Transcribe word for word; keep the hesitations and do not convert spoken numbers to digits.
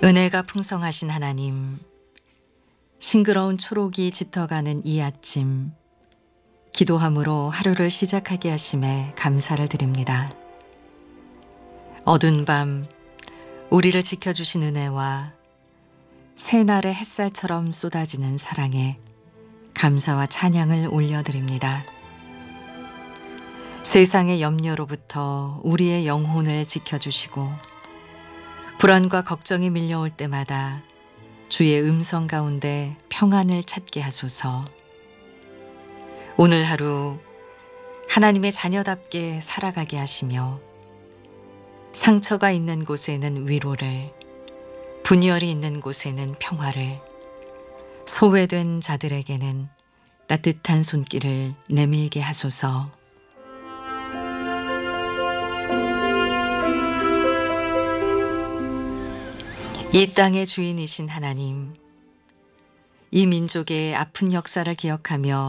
은혜가 풍성하신 하나님, 싱그러운 초록이 짙어가는 이 아침, 기도함으로 하루를 시작하게 하심에 감사를 드립니다. 어두운 밤, 우리를 지켜주신 은혜와 새날의 햇살처럼 쏟아지는 사랑에 감사와 찬양을 올려드립니다. 세상의 염려로부터 우리의 영혼을 지켜주시고 불안과 걱정이 밀려올 때마다 주의 음성 가운데 평안을 찾게 하소서. 오늘 하루 하나님의 자녀답게 살아가게 하시며 상처가 있는 곳에는 위로를, 분열이 있는 곳에는 평화를, 소외된 자들에게는 따뜻한 손길을 내밀게 하소서. 이 땅의 주인이신 하나님, 이 민족의 아픈 역사를 기억하며